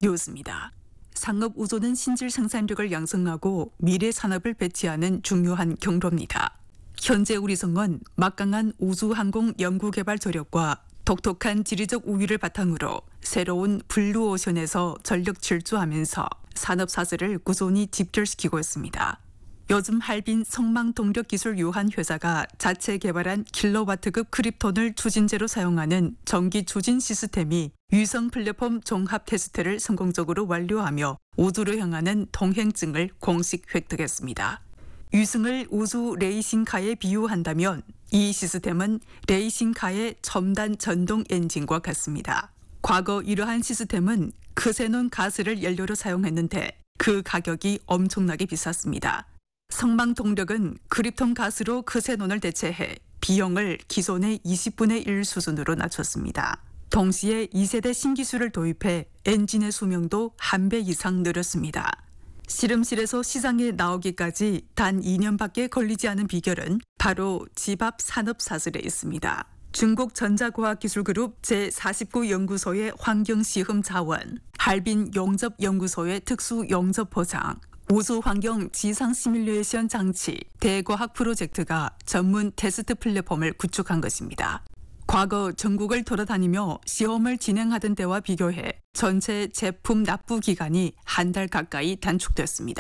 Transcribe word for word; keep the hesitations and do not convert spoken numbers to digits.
요소입니다. 상업 우조는 신질 생산력을 양성하고 미래 산업을 배치하는 중요한 경로입니다. 현재 우리 성은 막강한 우주항공 연구개발 저력과 독특한 지리적 우위를 바탕으로 새로운 블루오션에서 전력 질주하면서 산업 사슬을 꾸준히 집결시키고 있습니다. 요즘 할빈 성망 동력 기술 유한 회사가 자체 개발한 킬로와트급 크립톤을 추진제로 사용하는 전기 추진 시스템이 위성 플랫폼 종합 테스트를 성공적으로 완료하며 우주로 향하는 통행증을 공식 획득했습니다. 위성을 우주 레이싱카에 비유한다면 이 시스템은 레이싱카의 첨단 전동 엔진과 같습니다. 과거 이러한 시스템은 크세논 가스를 연료로 사용했는데 그 가격이 엄청나게 비쌌습니다. 성망 동력은 크립톤 가스로 크세논을 대체해 비용을 기존의 이십분의 일 수준으로 낮췄습니다. 동시에 이 세대 신기술을 도입해 엔진의 수명도 한 배 이상 늘었습니다. 실험실에서 시장에 나오기까지 단 이 년밖에 걸리지 않은 비결은 바로 집 앞 산업 사슬에 있습니다. 중국 전자과학기술그룹 제사십구 연구소의 환경시험 자원, 할빈 용접연구소의 특수 용접 포장, 우주환경 지상 시뮬레이션 장치, 대과학 프로젝트가 전문 테스트 플랫폼을 구축한 것입니다. 과거 전국을 돌아다니며 시험을 진행하던 때와 비교해 전체 제품 납부 기간이 한 달 가까이 단축됐습니다.